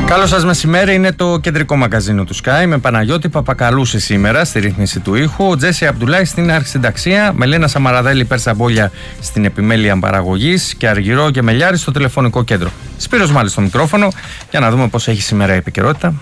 Καλό σας μεσημέρι, είναι το κεντρικό μαγκαζίνο του Sky με Παναγιώτη Παπακαλούση σήμερα στη ρύθμιση του ήχου, Τζέσι Αμπτουλάη στην αρχισυνταξία, Μελένα Σαμαραδέλη Περσαμπόλια στην επιμέλεια παραγωγής και Αργυρό Γεμελιάρη στο τηλεφωνικό κέντρο. Σπύρος Μάλης στο μικρόφωνο για να δούμε πώς έχει σήμερα η επικαιρότητα.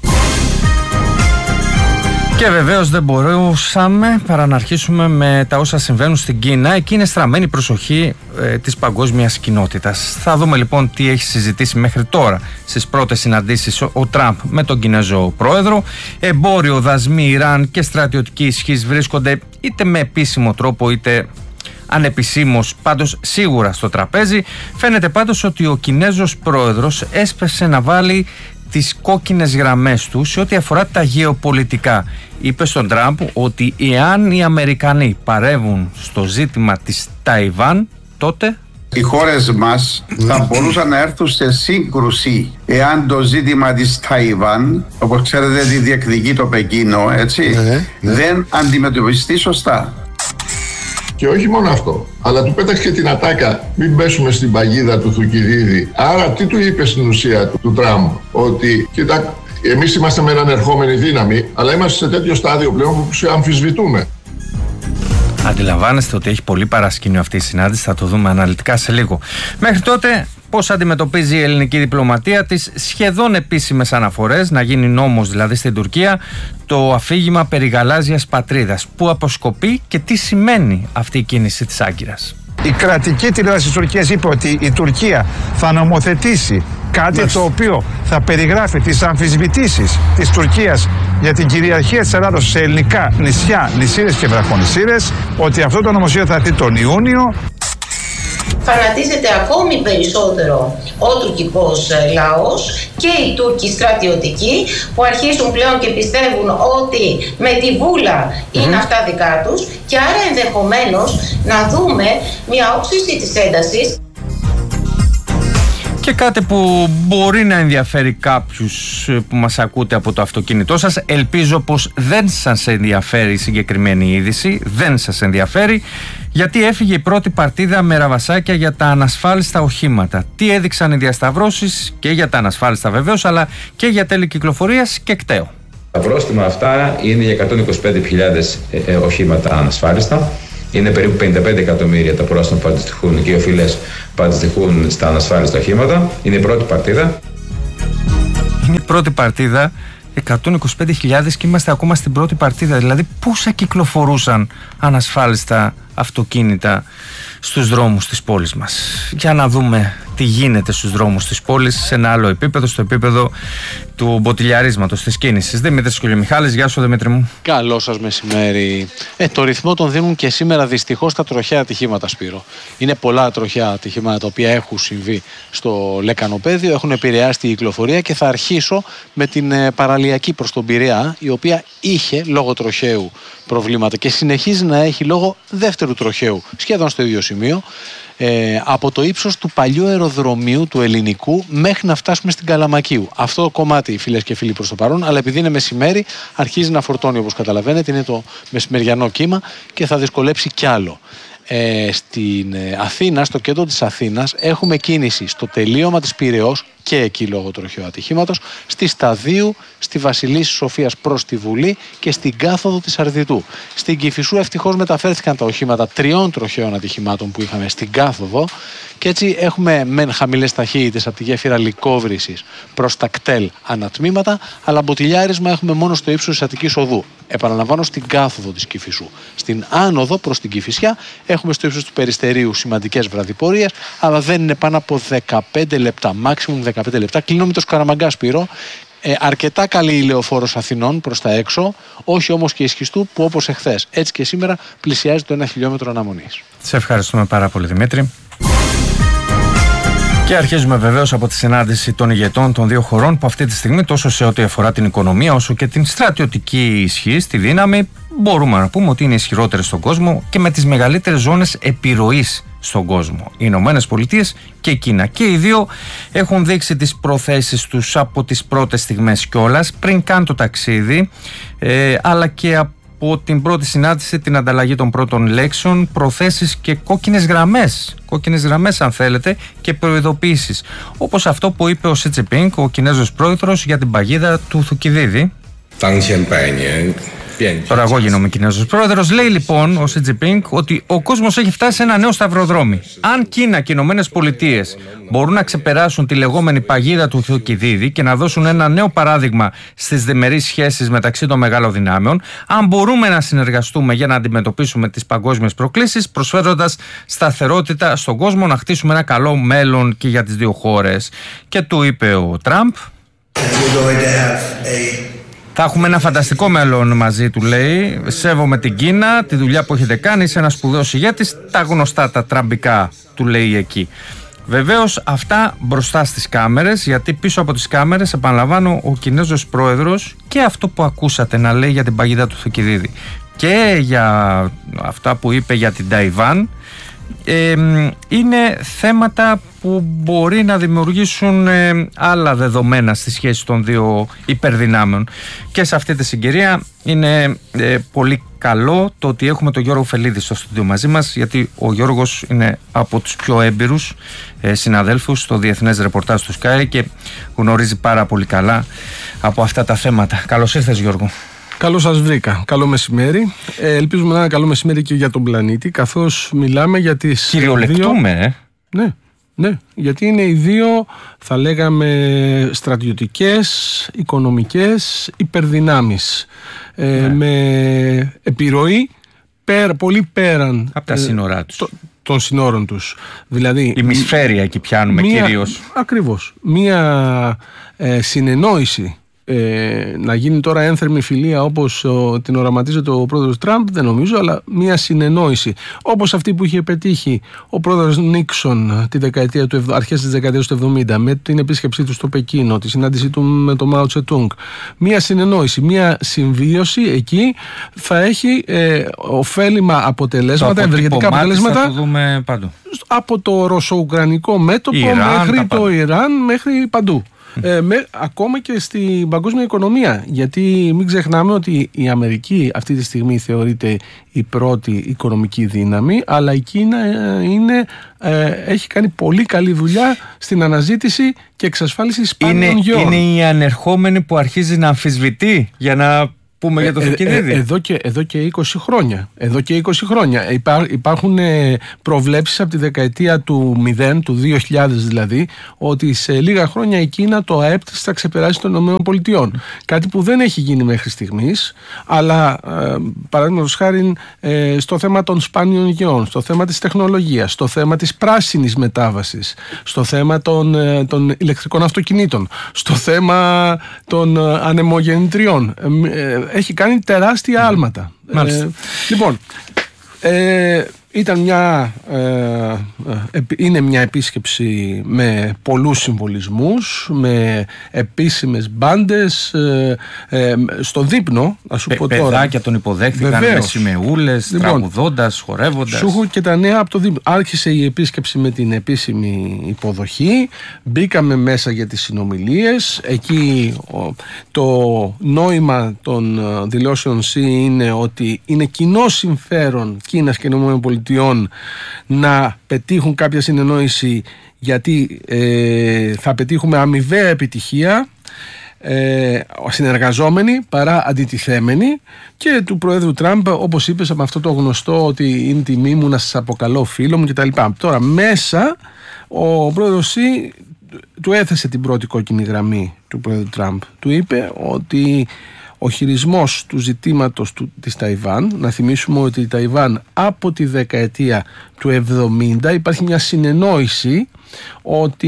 Και βεβαίως δεν μπορούσαμε παρά να αρχίσουμε με τα όσα συμβαίνουν στην Κίνα. Εκεί είναι στραμμένη η προσοχή της παγκόσμιας κοινότητας. Θα δούμε λοιπόν τι έχει συζητήσει μέχρι τώρα στις πρώτες συναντήσεις ο Τραμπ με τον Κινέζο πρόεδρο. Εμπόριο, δασμοί, Ιράν και στρατιωτική ισχύς βρίσκονται είτε με επίσημο τρόπο είτε ανεπισήμως, πάντως σίγουρα στο τραπέζι. Φαίνεται πάντως ότι ο Κινέζος πρόεδρος έσπευσε να βάλει τις κόκκινες γραμμές του σε ό,τι αφορά τα γεωπολιτικά. Είπε στον Τραμπ ότι εάν οι Αμερικανοί παρεύουν στο ζήτημα της Ταϊβάν, τότε οι χώρες μας θα μπορούσαν να έρθουν σε σύγκρουση εάν το ζήτημα της Ταϊβάν, όπως ξέρετε τη διεκδικεί το Πεκίνο, έτσι, δεν αντιμετωπιστεί σωστά. Και όχι μόνο αυτό, αλλά του πέταξε και την ατάκα, μην πέσουμε στην παγίδα του Θουκυδίδη. Άρα τι του είπε στην ουσία του Τραμπ? Ότι κοίτα, εμείς είμαστε με έναν ερχόμενη δύναμη, αλλά είμαστε σε τέτοιο στάδιο πλέον που σε αμφισβητούμε. Αντιλαμβάνεστε ότι έχει πολύ παρασκήνιο αυτή η συνάντηση, θα το δούμε αναλυτικά σε λίγο. Μέχρι τότε, πώς αντιμετωπίζει η ελληνική διπλωματία τις σχεδόν επίσημες αναφορές, να γίνει νόμος δηλαδή στην Τουρκία, το αφήγημα περί γαλάζιας πατρίδας, που αποσκοπεί και τι σημαίνει αυτή η κίνηση της Άγκυρας. Η κρατική τηλεόραση της Τουρκίας είπε ότι η Τουρκία θα νομοθετήσει κάτι το οποίο θα περιγράφει τις αμφισβητήσεις της Τουρκίας για την κυριαρχία της Ελλάδος σε ελληνικά νησιά, νησίδες και βραχονησίδες, ότι αυτό το νομοσχέδιο θα έρθει τον Ιούνιο. Φανατίζεται ακόμη περισσότερο ο τουρκικός λαός και οι Τούρκοι στρατιωτικοί που αρχίζουν πλέον και πιστεύουν ότι με τη βούλα είναι αυτά δικά τους, και άρα ενδεχομένως να δούμε μια όξυση της έντασης. Και κάτι που μπορεί να ενδιαφέρει κάποιους που μας ακούτε από το αυτοκίνητό σας, ελπίζω πως δεν σας ενδιαφέρει η συγκεκριμένη είδηση, δεν σας ενδιαφέρει, γιατί έφυγε η πρώτη παρτίδα με ραβασάκια για τα ανασφάλιστα οχήματα. Τι έδειξαν οι διασταυρώσεις και για τα ανασφάλιστα βεβαίως, αλλά και για τέλη κυκλοφορίας και κταίο. Τα πρόστιμα αυτά είναι για 125.000 οχήματα ανασφάλιστα. Είναι περίπου 55 εκατομμύρια τα πρόστιμα που αντιστοιχούν και οι οφειλές που αντιστοιχούν στα ανασφάλιστα οχήματα. Είναι η πρώτη παρτίδα. Είναι η πρώτη παρτίδα, 125.000, και είμαστε ακόμα στην πρώτη παρτίδα. Δηλαδή πόσα κυκλοφορούσαν ανασφάλιστα αυτοκίνητα στους δρόμους της πόλης μας. Για να δούμε τι γίνεται στους δρόμους της πόλης σε ένα άλλο επίπεδο, στο επίπεδο του μποτιλιαρίσματος της κίνησης. Δημήτρης Κουλιομιχάλης, γεια σου Δημήτρη μου. Καλό σας μεσημέρι. Το ρυθμό τον δίνουν και σήμερα δυστυχώς τα τροχαία ατυχήματα, Σπύρο. Είναι πολλά τροχαία ατυχήματα τα οποία έχουν συμβεί στο Λεκανοπέδιο, έχουν επηρεάσει τη κυκλοφορία, και θα αρχίσω με την παραλιακή προς τον Πειραιά, η οποία είχε λόγω τροχαίου προβλήματα και συνεχίζει να έχει λόγω δεύτερου τροχαίου σχεδόν στο ίδιο σημείο, από το ύψος του παλιού αεροδρομίου του Ελληνικού μέχρι να φτάσουμε στην Καλαμακίου. Αυτό το κομμάτι, φίλες και φίλοι, προς το παρόν, αλλά επειδή είναι μεσημέρι αρχίζει να φορτώνει, όπως καταλαβαίνετε, είναι το μεσημεριανό κύμα και θα δυσκολέψει κι άλλο. Στην Αθήνα, στο κέντρο της Αθήνας, έχουμε κίνηση στο τελείωμα της Πειραιώς, και εκεί λόγω τροχαίου ατυχήματος, στη Σταδίου, στη Βασιλίσσης Σοφίας προς τη Βουλή και στην κάθοδο της Αρδιτού. Στην Κηφισού ευτυχώς μεταφέρθηκαν τα οχήματα 3 τροχαίων ατυχημάτων που είχαμε στην κάθοδο, και έτσι έχουμε μεν χαμηλές ταχύτητες από τη γέφυρα Λυκόβρησης προς τα κτέλ ανατμήματα, αλλά μποτιλιάρισμα έχουμε μόνο στο ύψος της Αττικής Οδού. Επαναλαμβάνω, στην κάθοδο της Κηφισού. Στην άνοδο προς την Κηφισιά έχουμε στο ύψος του Περιστερίου σημαντικές βραδιπορίες, αλλά δεν είναι πάνω από 15 λεπτά, maximum 15 λεπτά. Κλείνω με το Σκαραμαγκά, Σπύρο. Αρκετά καλή η Λεωφόρος Αθηνών προς τα έξω, όχι όμως και η Σχιστού, που όπως εχθές, έτσι και σήμερα πλησιάζει το 1 χιλιόμετρο αναμονής. Σε ευχαριστούμε πάρα πολύ Δημήτρη. Και αρχίζουμε βεβαίως από τη συνάντηση των ηγετών των δύο χωρών, που αυτή τη στιγμή, τόσο σε ό,τι αφορά την οικονομία όσο και την στρατιωτική ισχύ, τη δύναμη, μπορούμε να πούμε ότι είναι ισχυρότερες στον κόσμο και με τις μεγαλύτερες ζώνες επιρροής στον κόσμο. Οι Ηνωμένες Πολιτείες και η Κίνα. Και οι δύο έχουν δείξει τις προθέσεις τους από τις πρώτες στιγμές κιόλας, πριν καν το ταξίδι, αλλά και από από την πρώτη συνάντηση, την ανταλλαγή των πρώτων λέξεων, προθέσεις και κόκκινες γραμμές αν θέλετε, και προειδοποίησεις, όπως αυτό που είπε ο Σι Τζινπίνγκ, ο Κινέζος πρόεδρος, για την παγίδα του Θουκυδίδη. Τώρα εγώ γίνομαι Κινέζος πρόεδρος. Λέει λοιπόν ο Σι Τζινπίνγκ ότι ο κόσμος έχει φτάσει σε ένα νέο σταυροδρόμι. Αν Κίνα και οι Ηνωμένες Πολιτείες μπορούν να ξεπεράσουν τη λεγόμενη παγίδα του Θουκυδίδη και να δώσουν ένα νέο παράδειγμα στις διμερείς σχέσεις μεταξύ των μεγάλων δυνάμεων, αν μπορούμε να συνεργαστούμε για να αντιμετωπίσουμε τις παγκόσμιες προκλήσεις, προσφέροντας σταθερότητα στον κόσμο, να χτίσουμε ένα καλό μέλλον και για τις δύο χώρες. Και του είπε ο Τραμπ: θα έχουμε ένα φανταστικό μέλλον μαζί, του λέει. Σέβομαι την Κίνα, τη δουλειά που έχετε κάνει, είσαι ένας σπουδαίος ηγέτης. Τα γνωστά τα τραμπικά, του λέει εκεί. Βεβαίως αυτά μπροστά στις κάμερες, γιατί πίσω από τις κάμερες, επαναλαμβάνω, ο Κινέζος πρόεδρος και αυτό που ακούσατε να λέει για την παγίδα του Θουκυδίδη και για αυτά που είπε για την Ταϊβάν, είναι θέματα που μπορεί να δημιουργήσουν άλλα δεδομένα στη σχέση των δύο υπερδυνάμεων. Και σε αυτή τη συγκυρία είναι πολύ καλό το ότι έχουμε τον Γιώργο Φελίδη στο στούντιο μαζί μας, γιατί ο Γιώργος είναι από τους πιο έμπειρους συναδέλφους στο διεθνές ρεπορτάζ του Sky και γνωρίζει πάρα πολύ καλά από αυτά τα θέματα. Καλώς ήρθες, Γιώργο. Καλώς σας βρήκα. Καλό μεσημέρι. Ελπίζουμε να είναι καλό μεσημέρι και για τον πλανήτη, καθώς μιλάμε για τις κυριολεκτούμε, Ναι, γιατί είναι οι δύο, θα λέγαμε, στρατιωτικές, οικονομικές υπερδυνάμεις, με επιρροή πολύ πέραν από τα σύνορά τους, των συνόρων τους. Δηλαδή, ημισφαίρια εκεί πιάνουμε κυρίως. Ακριβώς. Μία συνεννόηση, να γίνει τώρα ένθερμη φιλία όπως την οραματίζεται ο πρόεδρος Τραμπ, δεν νομίζω, αλλά μια συνεννόηση όπως αυτή που είχε πετύχει ο πρόεδρος Νίξον αρχές της δεκαετίας του 70 με την επίσκεψή του στο Πεκίνο, τη συνάντησή του με τον Μάο Τσετούγκ. Μια συνεννόηση, μια συμβίωση εκεί θα έχει ωφέλιμα αποτελέσματα, ευεργετικά αποτελέσματα. Θα το δούμε παντού. Από το ρωσο-ουκρανικό μέτωπο μέχρι το Ιράν, μέχρι παντού. Ακόμα και στην παγκόσμια οικονομία, γιατί μην ξεχνάμε ότι η Αμερική αυτή τη στιγμή θεωρείται η πρώτη οικονομική δύναμη, αλλά η Κίνα έχει κάνει πολύ καλή δουλειά στην αναζήτηση και εξασφάλιση σπάνιων γεών. Είναι η ανερχόμενη που αρχίζει να αμφισβητεί, για να πούμε για το Θουκυδίδη. Εδώ και 20 χρόνια. Υπάρχουν προβλέψεις από τη δεκαετία του 0, του 2000 δηλαδή, ότι σε λίγα χρόνια η Κίνα το ΑΕΠ της θα ξεπεράσει των ΗΠΑ. Κάτι που δεν έχει γίνει μέχρι στιγμής, αλλά παραδείγματος χάρη στο θέμα των σπάνιων γεών, στο θέμα της τεχνολογίας, στο θέμα της πράσινης μετάβασης, στο θέμα των ηλεκτρικών αυτοκινήτων, στο θέμα των ανεμογεννητριών. Έχει κάνει τεράστια άλματα. Λοιπόν, είναι μια επίσκεψη με πολλούς συμβολισμούς, με επίσημες μπάντες, στο δείπνο, να σου πω τώρα. Παιδάκια τον υποδέχθηκαν με σημεούλες, τραγουδώντας, χορεύοντας. Σου έχω και τα νέα από το δείπνο. Άρχισε η επίσκεψη με την επίσημη υποδοχή, μπήκαμε μέσα για τις συνομιλίες. Εκεί το νόημα των δηλώσεων είναι ότι είναι κοινό συμφέρον Κίνας και ΗΠΑ να πετύχουν κάποια συνεννόηση, γιατί θα πετύχουμε αμοιβαία επιτυχία, συνεργαζόμενοι παρά αντιτιθέμενοι, και του Προέδρου Τραμπ, όπως είπες, με αυτό το γνωστό ότι είναι τιμή μου να σας αποκαλώ φίλο μου κτλ. Τώρα μέσα ο Πρόεδρος του έθεσε την πρώτη κόκκινη γραμμή του Πρόεδρου Τραμπ. Του είπε ότι ο χειρισμός του ζητήματος της Ταϊβάν, να θυμίσουμε ότι η Ταϊβάν από τη δεκαετία του 70 υπάρχει μια συνεννόηση ότι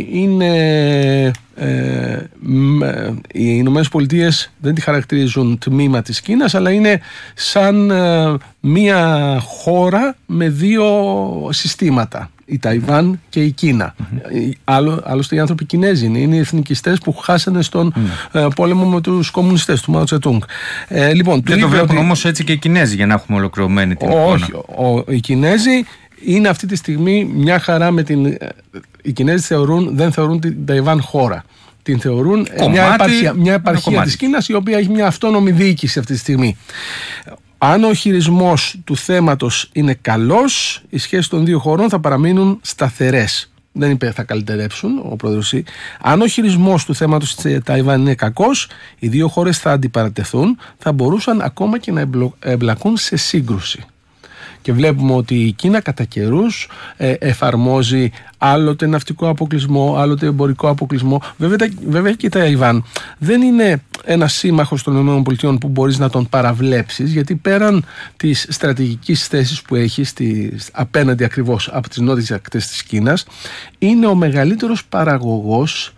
οι Ηνωμένες Πολιτείες δεν τη χαρακτηρίζουν τμήμα της Κίνας, αλλά είναι σαν μια χώρα με δύο συστήματα, η Ταϊβάν και η Κίνα. Άλλωστε οι άνθρωποι Κινέζοι είναι οι εθνικιστές που χάσανε στον πόλεμο με τους κομμουνιστές του Μάο Τσετούγκ. Λοιπόν, δεν το βλέπουν όμως έτσι και οι Κινέζοι, για να έχουμε ολοκληρωμένη την εικόνα. Όχι, οι Κινέζοι είναι αυτή τη στιγμή μια χαρά με την... Οι Κινέζοι δεν θεωρούν την Ταϊβάν χώρα. Την θεωρούν μια επαρχία της Κίνας, η οποία έχει μια αυτόνομη διοίκηση αυτή τη στιγμή. Αν ο χειρισμός του θέματος είναι καλός, οι σχέσεις των δύο χωρών θα παραμείνουν σταθερές. Δεν είπε θα καλυτερέψουν ο πρόεδρος. Αν ο χειρισμός του θέματος της Ταϊβάν είναι κακός, οι δύο χώρες θα αντιπαρατεθούν, θα μπορούσαν ακόμα και να εμπλακούν σε σύγκρουση. Και βλέπουμε ότι η Κίνα κατά καιρούς εφαρμόζει άλλοτε ναυτικό αποκλεισμό, άλλοτε εμπορικό αποκλεισμό. Βέβαια και η Ταϊβάν δεν είναι ένας σύμμαχος των ΗΠΑ που μπορείς να τον παραβλέψεις, γιατί πέραν της στρατηγικής θέσης που έχει απέναντι ακριβώς από τις νότιες ακτές της Κίνας, είναι ο μεγαλύτερος παραγωγός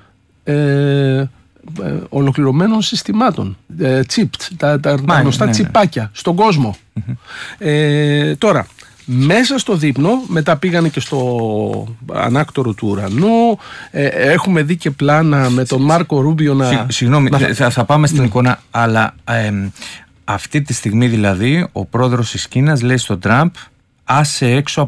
ολοκληρωμένων συστημάτων, τα γνωστά τσιπάκια στον κόσμο. Τώρα, μέσα στο δείπνο, μετά πήγανε και στο ανάκτορο του ουρανού, έχουμε δει και πλάνα με τον Μάρκο Ρούμπιο να... Συγγνώμη, θα πάμε στην εικόνα, αλλά αυτή τη στιγμή δηλαδή ο πρόεδρος της Κίνας λέει στον Τραμπ: άσε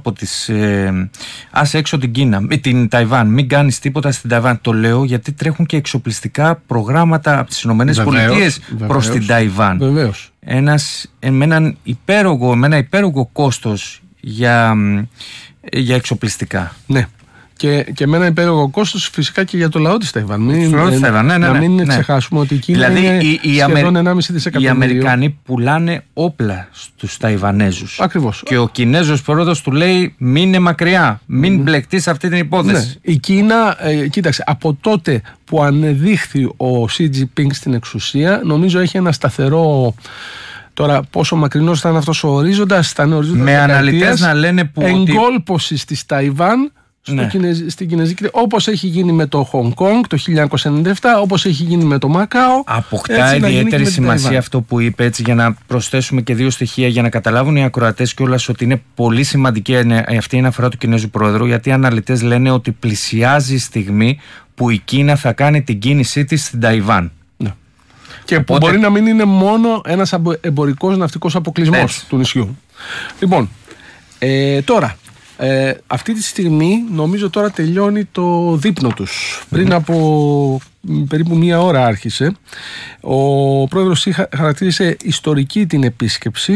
έξω την Κίνα, την Ταϊβάν, μην κάνεις τίποτα στην Ταϊβάν. Το λέω γιατί τρέχουν και εξοπλιστικά προγράμματα από τις Ηνωμένες Πολιτείες προς την Ταϊβάν. Βεβαίως. Με ένα υπέρογκο κόστος για εξοπλιστικά. Ναι. Και με ένα υπέρογο κόστος φυσικά και για το λαό της Ταϊβάν. Να μην ξεχάσουμε ότι η Κίνα είναι σχεδόν 1,5 δισεκατομμύριο. Οι Αμερικανοί πουλάνε όπλα στους Ταϊβανέζους. Ακριβώς. Και ο Κινέζος πρόεδρος του λέει: μην είναι μακριά, μην μπλεχτείς αυτή την υπόθεση. Ναι. Η Κίνα, κοίταξε, από τότε που ανεδείχθη ο Σι Τζινπίνγκ στην εξουσία, νομίζω έχει ένα σταθερό. Τώρα, πόσο μακρινός θα είναι αυτός ο ορίζοντας, θα είναι ορίζοντας με αναλυτές να λένε που εγκόλπωσης της Ταϊβάν στην Κινέζικη, όπως έχει γίνει με το Χονγκ Κονγκ το 1997, όπως έχει γίνει με το Μακάο. Αποκτά ιδιαίτερη σημασία αυτό που είπε, έτσι, για να προσθέσουμε και δύο στοιχεία για να καταλάβουν οι ακροατές κιόλας ότι είναι πολύ σημαντική αυτή η αναφορά του Κινέζου Πρόεδρου, γιατί οι αναλυτές λένε ότι πλησιάζει η στιγμή που η Κίνα θα κάνει την κίνησή της στην Ταϊβάν. Και που μπορεί να μην είναι μόνο ένας εμπορικός ναυτικός αποκλεισμός του νησιού. Λοιπόν, τώρα, αυτή τη στιγμή νομίζω τώρα τελειώνει το δείπνο τους. Πριν από περίπου μία ώρα άρχισε. Ο πρόεδρος χαρακτήρισε ιστορική την επίσκεψη.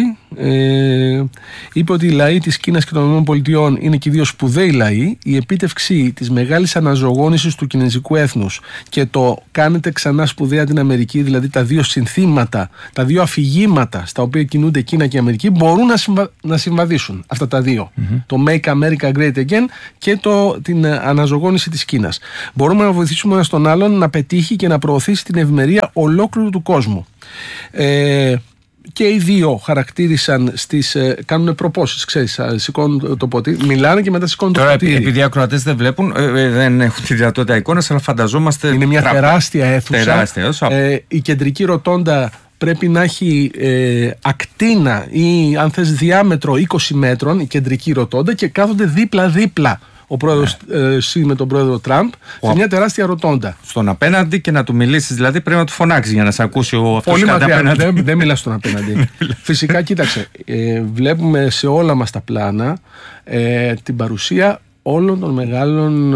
Είπε ότι οι λαοί της Κίνας και των ΗΠΑ είναι και δύο σπουδαίοι λαοί. Η επίτευξη της μεγάλης αναζωογόνησης του κινέζικου έθνους και το κάνετε ξανά σπουδαία την Αμερική, δηλαδή τα δύο συνθήματα, τα δύο αφηγήματα στα οποία κινούνται Κίνα και Αμερική, μπορούν να συμβαδίσουν αυτά τα δύο. Το Make America Great Again και την αναζωογόνηση της Κίνας. Μπορούμε να βοηθήσουμε ένας τον άλλον να πετύχει και να προωθήσει την ευημερία ολόκληρου του κόσμου. Και οι δύο χαρακτήρισαν κάνουν προπόσεις, ξέρεις, σηκώνουν το ποτήρι, μιλάνε και μετά σηκώνουν το ποτήρι. Τώρα, επειδή οι ακροατές δεν βλέπουν, δεν έχουν τη δυνατότητα εικόνας, αλλά φανταζόμαστε. Είναι μια τεράστια αίθουσα. Η κεντρική ρωτόντα πρέπει να έχει ακτίνα ή αν θες διάμετρο 20 μέτρων, η κεντρική ρωτόντα, και κάθονται δίπλα-δίπλα ο πρόεδρος Σι με τον πρόεδρο Τραμπ σε μια τεράστια ρωτόντα. Στον απέναντι, και να του μιλήσεις, δηλαδή πρέπει να του φωνάξεις για να σε ακούσει ο αυτός. Πολύ μακριά, δεν μιλάς στον απέναντι. Φυσικά, κοίταξε, βλέπουμε σε όλα μας τα πλάνα την παρουσία όλων των μεγάλων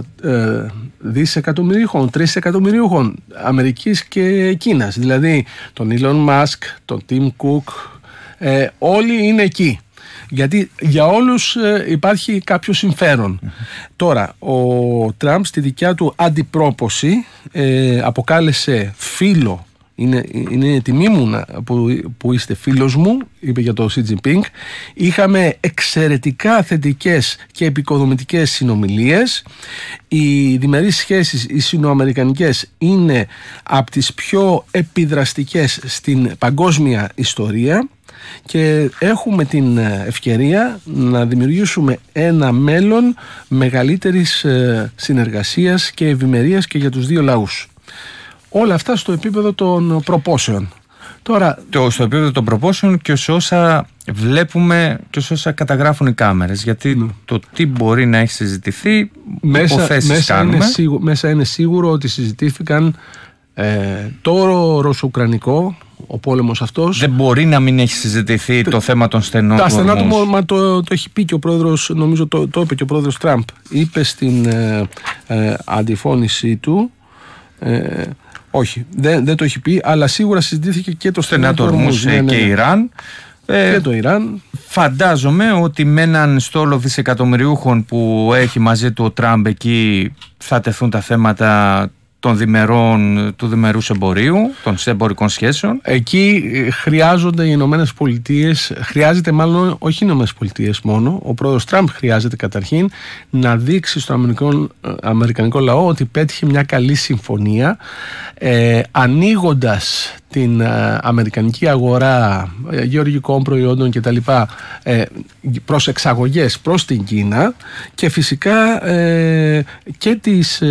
δισεκατομμυρίουχων, 3 εκατομμυρίουχων Αμερικής και Κίνας. Δηλαδή τον Elon Musk, τον Tim Cook, όλοι είναι εκεί. Γιατί για όλους υπάρχει κάποιο συμφέρον. Τώρα, ο Τραμπ στη δικιά του αντιπρόποση αποκάλεσε φίλο. Είναι τιμή μου που είστε φίλος μου, είπε για το Σι Τζινπίνγκ. Είχαμε εξαιρετικά θετικές και επικοδομητικές συνομιλίες. Οι διμερείς σχέσεις, οι σινοαμερικανικές, είναι από τις πιο επιδραστικές στην παγκόσμια ιστορία και έχουμε την ευκαιρία να δημιουργήσουμε ένα μέλλον μεγαλύτερης συνεργασίας και ευημερίας και για τους δύο λαούς. Όλα αυτά στο επίπεδο των προπόσεων. Τώρα, στο επίπεδο των προπόσεων και σε όσα βλέπουμε και σε όσα καταγράφουν οι κάμερες. Γιατί το τι μπορεί να έχει συζητηθεί, υποθέσεις κάνουμε. Μέσα είναι σίγουρο ότι συζητήθηκαν το ρωσο-ουκρανικό, ο πόλεμος αυτός. Δεν μπορεί να μην έχει συζητηθεί το θέμα των στενών του. Τα στενά του, το έχει πει και ο πρόεδρος, νομίζω το είπε και ο πρόεδρος Τραμπ. Είπε στην αντιφώνησή του Όχι, δεν το έχει πει, αλλά σίγουρα συζητήθηκε και το στενά του Ορμούζ και Ιράν. Και το Ιράν. Φαντάζομαι ότι με έναν στόλο δισεκατομμυριούχων που έχει μαζί του ο Τραμπ εκεί θα τεθούν τα θέματα του διμερούς εμπορίου, των εμπορικών σχέσεων. Εκεί χρειάζονται οι Ηνωμένες Πολιτείες, χρειάζεται μάλλον όχι οι Ηνωμένες Πολιτείες μόνο, ο πρόεδρος Τραμπ χρειάζεται καταρχήν να δείξει στον αμερικανικό λαό ότι πέτυχε μια καλή συμφωνία, ανοίγοντας την αμερικανική αγορά γεωργικών προϊόντων και τα λοιπά προς εξαγωγές προς την Κίνα και φυσικά και τις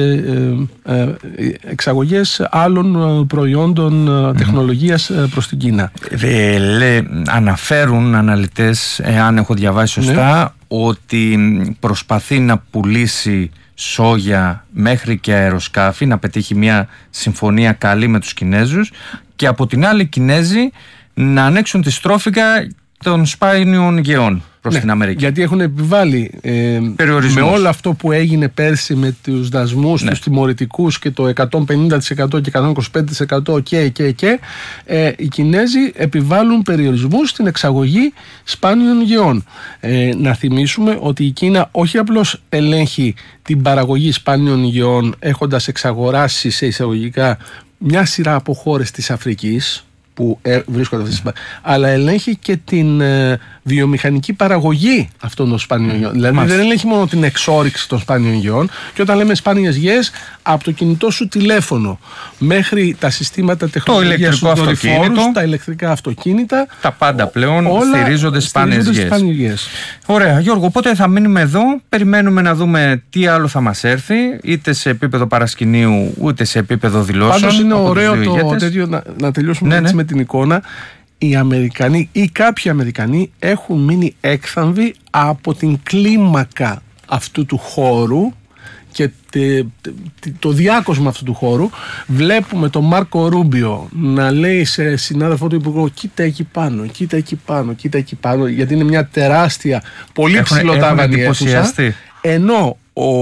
εξαγωγές άλλων προϊόντων τεχνολογίας προς την Κίνα. Αναφέρουν αναλυτές, εάν έχω διαβάσει σωστά, ότι προσπαθεί να πουλήσει σόγια μέχρι και αεροσκάφη, να πετύχει μια συμφωνία καλή με τους Κινέζους και από την άλλη οι Κινέζοι να ανοίξουν τη στρόφιγγα των σπάνιων γεών προς την Αμερική. Γιατί έχουν επιβάλει με όλο αυτό που έγινε πέρσι με τους δασμούς, τους τιμωρητικούς και το 150% και 125% και οι Κινέζοι επιβάλλουν περιορισμούς στην εξαγωγή σπάνιων γεών. Να θυμίσουμε ότι η Κίνα όχι απλώς ελέγχει την παραγωγή σπάνιων γεών έχοντας εξαγοράσει σε εισαγωγικά μια σειρά από χώρες της Αφρικής που βρίσκονται αυτές, αλλά ελέγχει και την βιομηχανική παραγωγή αυτών των σπάνιων γεών. Δηλαδή δεν ελέγχει μόνο την εξόρυξη των σπάνιων γεών, και όταν λέμε σπάνιες γεές, από το κινητό σου τηλέφωνο μέχρι τα συστήματα τεχνολογίας του δορυφόρους, τα ηλεκτρικά αυτοκίνητα, τα πάντα πλέον στηρίζονται σπάνιες γεές. Ωραία, Γιώργο, οπότε θα μείνουμε εδώ, περιμένουμε να δούμε τι άλλο θα μας έρθει, είτε σε επίπεδο παρασκηνίου, ούτε σε επίπεδο δηλώσεων. Πάντως είναι ωραίο το τέτοιο, να τελειώσουμε έτσι με την εικόνα. Οι Αμερικανοί ή κάποιοι Αμερικανοί έχουν μείνει έκθαμβοι από την κλίμακα αυτού του χώρου και το διάκοσμα αυτού του χώρου. Βλέπουμε τον Μάρκο Ρούμπιο να λέει σε συνάδελφό του υπουργό, κοίτα εκεί πάνω, κοίτα εκεί πάνω, κοίτα εκεί πάνω, γιατί είναι μια τεράστια, πολύ ψηλοτάβανη αίθουσα, ενώ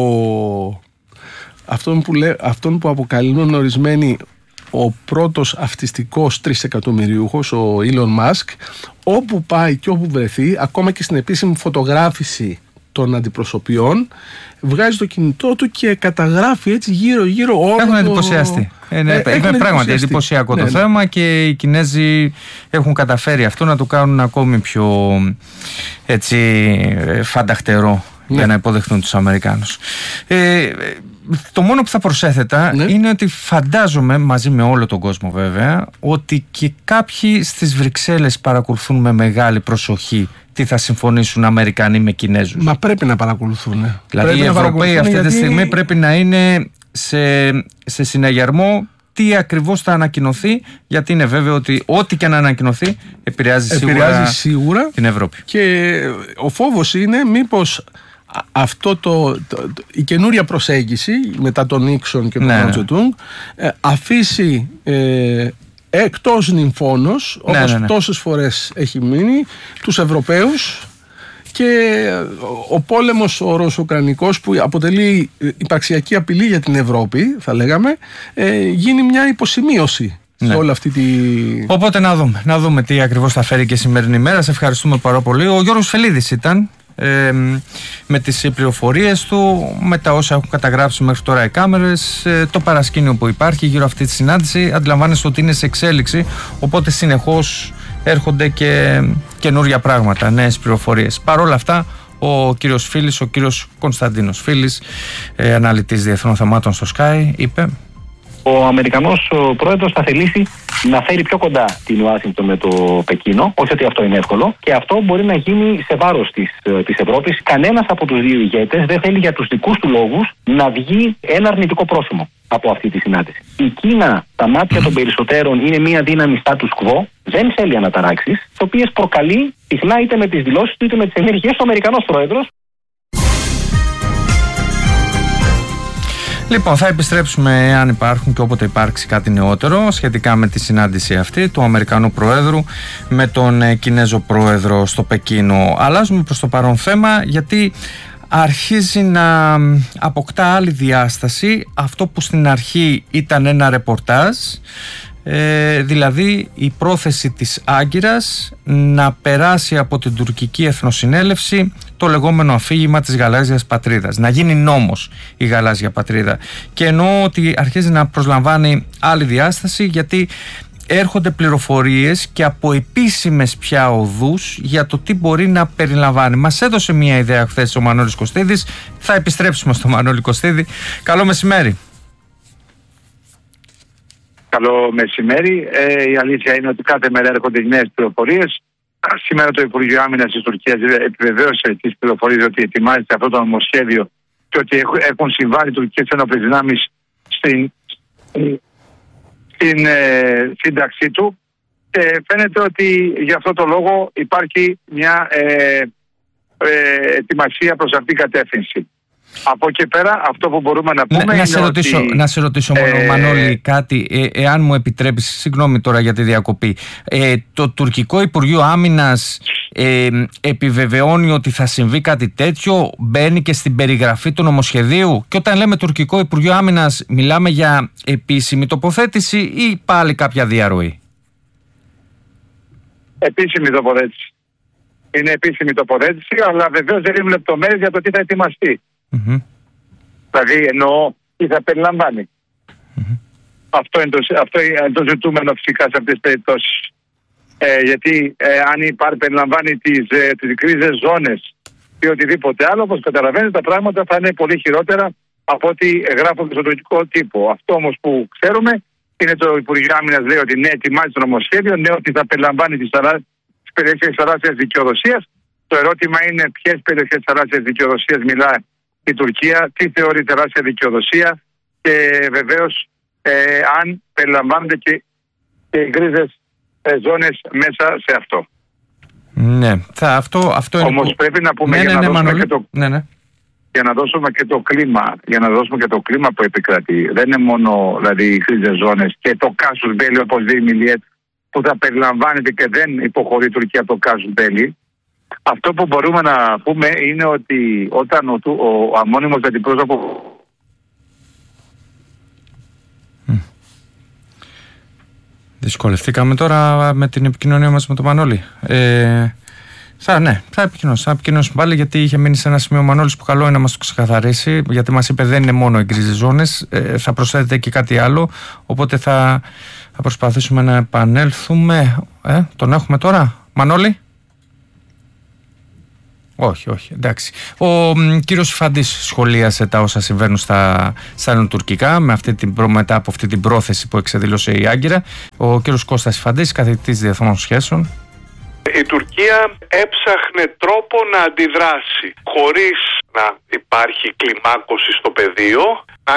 αυτόν που αποκαλούν ορισμένοι ο πρώτος αυτιστικός 3 εκατομμυριούχος, ο Elon Musk, όπου πάει και όπου βρεθεί, ακόμα και στην επίσημη φωτογράφηση των αντιπροσωπιών, βγάζει το κινητό του και καταγράφει έτσι γύρω-γύρω όλο. Έχουν εντυπωσιαστεί. Είναι πράγματι εντυπωσιακό το θέμα και οι Κινέζοι έχουν καταφέρει αυτό να το κάνουν ακόμη πιο έτσι φανταχτερό για να υποδεχθούν τους Αμερικάνους. Το μόνο που θα προσέθετα είναι ότι φαντάζομαι, μαζί με όλο τον κόσμο βέβαια, ότι και κάποιοι στις Βρυξέλλες παρακολουθούν με μεγάλη προσοχή τι θα συμφωνήσουν Αμερικανοί με Κινέζους. Μα πρέπει να παρακολουθούν. Δηλαδή οι Ευρωπαίοι αυτή τη στιγμή πρέπει να είναι σε συναγερμό τι ακριβώς θα ανακοινωθεί, γιατί είναι βέβαιο ότι ό,τι και να ανακοινωθεί επηρεάζει σίγουρα την Ευρώπη. Και ο φόβος είναι μήπως αυτό η καινούρια προσέγγιση μετά τον Νίξον και τον Μάο Τζε-τουνγκ αφήσει εκτός νυμφώνος, όπως τόσες φορές έχει μείνει, τους Ευρωπαίους, και ο πόλεμος ο Ρωσο-Ουκρανικός, που αποτελεί υπαρξιακή απειλή για την Ευρώπη, θα λέγαμε, γίνει μια υποσημείωση σε όλη αυτή τη... Οπότε να δούμε τι ακριβώς θα φέρει και η σημερινή ημέρα. Σε ευχαριστούμε πάρα πολύ. Ο Γιώργος Φελίδης ήταν με τις πληροφορίες του, με τα όσα έχουν καταγράψει μέχρι τώρα οι κάμερες, το παρασκήνιο που υπάρχει γύρω αυτή τη συνάντηση. Αντιλαμβάνεστε ότι είναι σε εξέλιξη, οπότε συνεχώς έρχονται και καινούρια πράγματα, νέες πληροφορίες. Παρ' όλα αυτά, ο κύριος Φίλης, ο κύριος Κωνσταντίνος Φίλης, αναλυτής διεθνών θεμάτων στο Sky, είπε: ο Αμερικανός πρόεδρος θα θελήσει να φέρει πιο κοντά την Ουάσιγκτον με το Πεκίνο. Όχι ότι αυτό είναι εύκολο. Και αυτό μπορεί να γίνει σε βάρος της Ευρώπης. Κανένας από τους δύο ηγέτες δεν θέλει για τους δικούς του λόγους να βγει ένα αρνητικό πρόσημο από αυτή τη συνάντηση. Η Κίνα, στα μάτια των περισσότερων, είναι μια δύναμη status quo. Δεν θέλει αναταράξεις, τις οποίες προκαλεί συχνά είτε με τις δηλώσεις του είτε με τις ενέργειες του Αμερικανός πρόεδρος. Λοιπόν, θα επιστρέψουμε αν υπάρχουν και όποτε υπάρξει κάτι νεότερο σχετικά με τη συνάντηση αυτή του Αμερικανού Προέδρου με τον Κινέζο Πρόεδρο στο Πεκίνο. Αλλάζουμε προς το παρόν θέμα, γιατί αρχίζει να αποκτά άλλη διάσταση, αυτό που στην αρχή ήταν ένα ρεπορτάζ, δηλαδή η πρόθεση της Άγκυρας να περάσει από την τουρκική εθνοσυνέλευση το λεγόμενο αφήγημα της γαλάζιας πατρίδας, να γίνει νόμος η γαλάζια πατρίδα. Και εννοώ ότι αρχίζει να προσλαμβάνει άλλη διάσταση, γιατί έρχονται πληροφορίες και από επίσημες πια οδούς για το τι μπορεί να περιλαμβάνει. Μας έδωσε μια ιδέα χθες ο Μανώλης Κωστίδης. Θα επιστρέψουμε στο Μανώλη Κωστίδη. Καλό μεσημέρι. Καλό μεσημέρι. Η αλήθεια είναι ότι κάθε μέρα έρχονται νέες πληροφορίες. Σήμερα το Υπουργείο Άμυνας της Τουρκίας επιβεβαίωσε τις πληροφορίες ότι ετοιμάζεται αυτό το νομοσχέδιο και ότι έχουν συμβάλει οι τουρκικές ένοπλες δυνάμεις στην σύνταξή του, και φαίνεται ότι για αυτό το λόγο υπάρχει μια ετοιμασία προς αυτήν την κατεύθυνση. Από εκεί πέρα αυτό που μπορούμε να πούμε να σε ρωτήσω μόνο, Μανώλη, κάτι, εάν μου επιτρέπεις, συγγνώμη τώρα για τη διακοπή. Το τουρκικό Υπουργείο Άμυνας επιβεβαιώνει ότι θα συμβεί κάτι τέτοιο, μπαίνει και στην περιγραφή του νομοσχεδίου, και όταν λέμε τουρκικό Υπουργείο Άμυνας μιλάμε για επίσημη τοποθέτηση ή πάλι κάποια διαρροή? Επίσημη τοποθέτηση. Είναι επίσημη τοποθέτηση, αλλά βεβαίως δεν είναι λεπτομέρειες για το τι θα ετοιμαστεί. Mm-hmm. Δηλαδή εννοώ τι θα περιλαμβάνει. Mm-hmm. Αυτό είναι το ζητούμενο φυσικά σε αυτές τις περιπτώσεις. Γιατί αν περιλαμβάνει τις γκρίζες ζώνες ή οτιδήποτε άλλο, όπως καταλαβαίνετε, τα πράγματα θα είναι πολύ χειρότερα από ό,τι γράφονται στον τουρκικό τύπο. Αυτό όμως που ξέρουμε είναι το Υπουργείο Άμυνας λέει ότι ναι, ετοιμάζει το νομοσχέδιο, ναι, ότι θα περιλαμβάνει τις περιοχές της θαλάσσιας δικαιοδοσίας. Το ερώτημα είναι ποιες περιοχές της θαλάσσιας δικαιοδοσίας μιλάει η Τουρκία, τι θεωρεί τεράστια δικαιοδοσία, και βεβαίως αν περιλαμβάνονται και γκρίζες ζώνες μέσα σε αυτό. Ναι, αυτό είναι. Όμως πρέπει να πούμε για να δώσουμε και το κλίμα, για να δώσουμε και το κλίμα που επικρατεί. Δεν είναι μόνο δηλαδή οι γκρίζες ζώνες και το κάσους μπέλι, όπως λέει η Μιλιέτ, που θα περιλαμβάνεται και δεν υποχωρεί η Τουρκία από το κάσους μπέλι. Αυτό που μπορούμε να πούμε είναι ότι όταν ο αμώνυμος αντιπρόσωπος δυσκολευτήκαμε τώρα με την επικοινωνία μας με τον Μανώλη. Θα επικοινωνήσουμε πάλι, γιατί είχε μείνει σε ένα σημείο ο Μανώλης που καλό είναι να μας το ξεκαθαρίσει, γιατί μας είπε δεν είναι μόνο οι γκρίζες ζώνες, θα προσθέτεται και κάτι άλλο, οπότε θα προσπαθήσουμε να επανέλθουμε. Τον έχουμε τώρα, Μανώλη? Όχι, εντάξει. Ο κύριος Ιφαντής σχολίασε τα όσα συμβαίνουν στα ελληνοτουρκικά μετά από αυτή την πρόθεση που εξεδήλωσε η Άγκυρα. Ο κύριος Κώστας Ιφαντής, καθηγητής διεθνών σχέσεων. Η Τουρκία έψαχνε τρόπο να αντιδράσει χωρίς να υπάρχει κλιμάκωση στο πεδίο, να